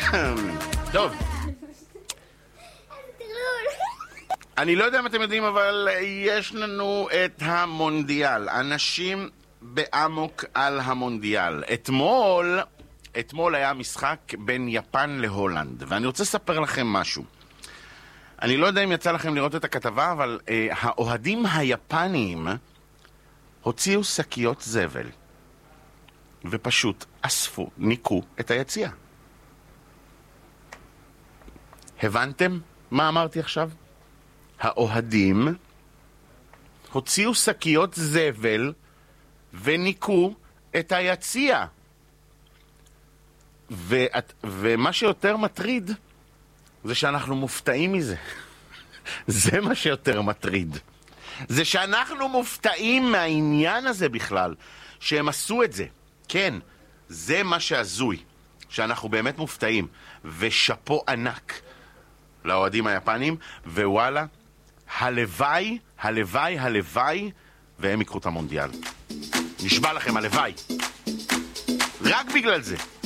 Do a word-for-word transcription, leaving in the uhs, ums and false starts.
טוב. אני לא יודע אם אתם יודעים, אבל יש לנו את המונדיאל. אנשים באמוק על המונדיאל. אתמול, אתמול היה משחק בין יפן להולנד, ואני רוצה לספר לכם משהו. אני לא יודע אם יצא לכם לראות את הכתבה, אבל אה, האוהדים היפניים הוציאו שקיות זבל, ופשוט אספו, ניקו את היציאה. הבנתם מה אמרתי עכשיו? האוהדים הוציאו שקיות זבל וניקו את היציאה. ואת, ומה שיותר מטריד זה שאנחנו מופתעים מזה. זה מה שיותר מטריד. זה שאנחנו מופתעים מהעניין הזה בכלל, שהם עשו את זה. כן, זה מה שעזוי, שאנחנו באמת מופתעים. ושפו ענק לאוהדים היפנים, ווואלה, הלוואי, הלוואי, הלוואי, והם יקחו את המונדיאל. נשבע לכם, הלוואי. רק בגלל זה.